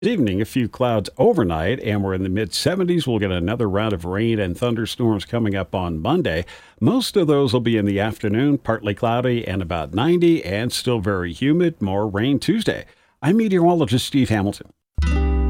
Good evening. A few clouds overnight, and we're in the mid 70s. We'll get another round of rain and thunderstorms coming up on Monday. Most of those will be in the afternoon, partly cloudy and about 90, and still very humid. More rain Tuesday. I'm meteorologist Steve Hamilton.